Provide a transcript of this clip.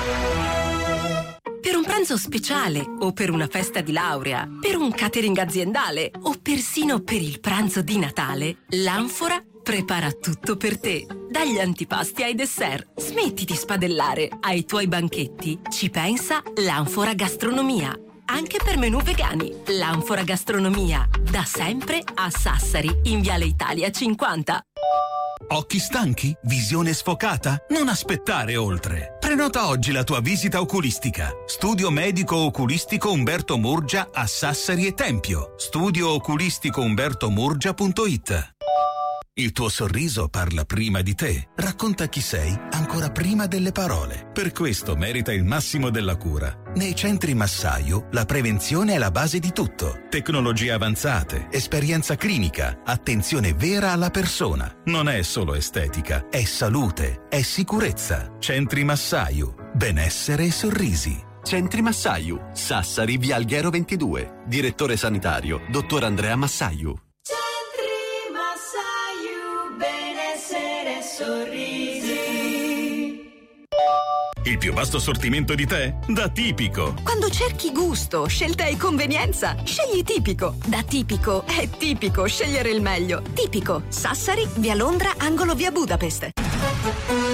Per un pranzo speciale o per una festa di laurea, per un catering aziendale o persino per il pranzo di Natale, l'Anfora prepara tutto per te. Dagli antipasti ai dessert, smetti di spadellare. Ai tuoi banchetti ci pensa l'Anfora Gastronomia. Anche per menù vegani, l'Anfora Gastronomia, da sempre a Sassari, in Viale Italia 50. Occhi stanchi? Visione sfocata? Non aspettare oltre. Prenota oggi la tua visita oculistica. Studio medico oculistico Umberto Murgia a Sassari e Tempio. studiooculisticoumbertomurgia.it. Il tuo sorriso parla prima di te. Racconta chi sei ancora prima delle parole. Per questo merita il massimo della cura. Nei centri Massaio la prevenzione è la base di tutto. Tecnologie avanzate, esperienza clinica, attenzione vera alla persona. Non è solo estetica, è salute, è sicurezza. Centri Massaio, benessere e sorrisi. Centri Massaio, Sassari, Via Alghero 22. Direttore sanitario, dottor Andrea Massaio. Benessere e sorrisi. Il più vasto assortimento di tè? Da Tipico. Quando cerchi gusto, scelta e convenienza, scegli Tipico. Da Tipico è tipico scegliere il meglio. Tipico, Sassari, via Londra, angolo via Budapest.